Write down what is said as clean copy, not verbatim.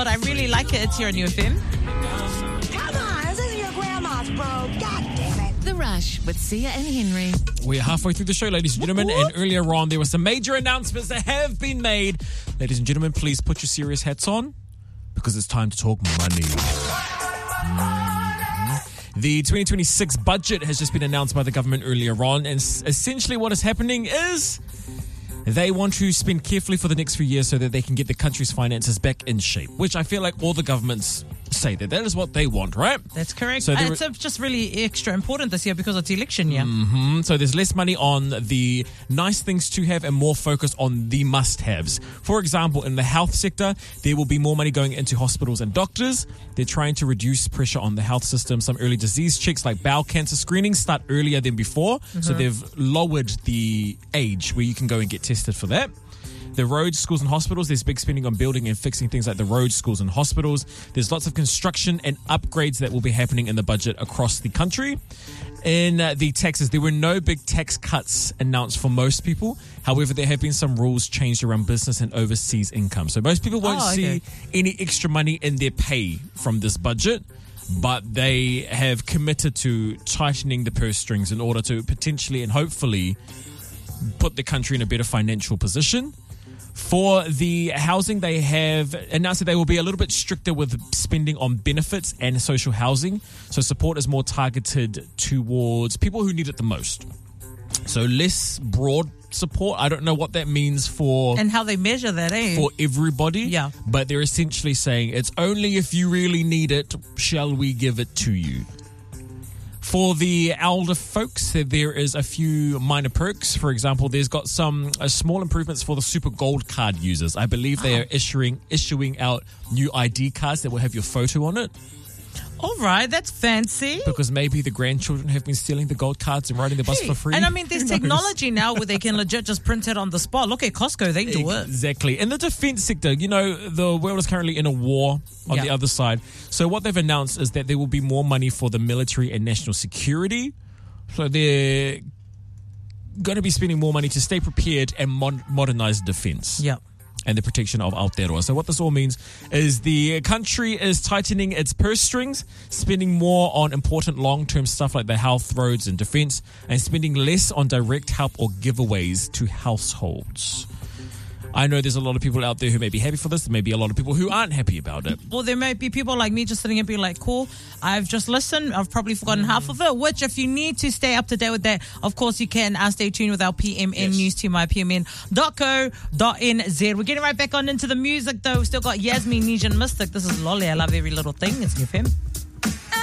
I really like it. It's here on UFM. Come on, this is your grandma's, bro. God damn it. The Rush with Sia and Henry. We're halfway through the show, ladies and gentlemen, and earlier on there were some major announcements that have been made. Ladies and gentlemen, please put your serious hats on because it's time to talk money. The 2026 budget has just been announced by the government earlier on, and essentially what is happening is they want to spend carefully for the next few years so that they can get the country's finances back in shape, which I feel like all the governments say that is what they want, right? That's correct. So It's just really extra important this year because it's election year. So there's less money on the nice things to have and more focus on the must-haves. For example, in the health sector, there will be more money going into hospitals and doctors. They're trying to reduce pressure on the health system. Some early disease checks like bowel cancer screenings start earlier than before. So they've lowered the age where you can go and get tested for that. The roads, schools and hospitals, there's big spending on building and fixing things like the roads, schools and hospitals. There's lots of construction and upgrades that will be happening in the budget across the country. In the taxes, there were no big tax cuts announced for most people. However, there have been some rules changed around business and overseas income. So most people won't see any extra money in their pay from this budget, but they have committed to tightening the purse strings in order to potentially and hopefully put the country in a better financial position. For the housing, they have announced that they will be a little bit stricter with spending on benefits and social housing. So support is more targeted towards people who need it the most. So less broad support. I don't know what that means for... And how they measure that, for everybody. Yeah. But they're essentially saying it's only if you really need it, shall we give it to you. For the elder folks, there is a few minor perks. For example, there's got some small improvements for the Super Gold card users. I believe they are issuing out new ID cards that will have your photo on it. All right, that's fancy. Because maybe the grandchildren have been stealing the gold cards and riding the bus for free. And I mean, there's technology now where they can legit just print it on the spot. Look at Costco, they do it. Exactly. In the defense sector, you know, the world is currently in a war on the other side. So what they've announced is that there will be more money for the military and national security. So they're going to be spending more money to stay prepared and modernize defense. Yeah. And the protection of Aotearoa. So what this all means is the country is tightening its purse strings, spending more on important long-term stuff like the health, roads and defense, and spending less on direct help or giveaways to households. I know there's a lot of people out there who may be happy for this. There may be a lot of people who aren't happy about it. Or there may be people like me just sitting and being like, cool, I've just listened. I've probably forgotten half of it, which if you need to stay up to date with that, of course you can stay tuned with our PMN news to mypmn.co.nz. We're getting right back on into the music though. We've still got Yasmin, Nijin Mystic. This is Lolly. I love every little thing. It's UFM.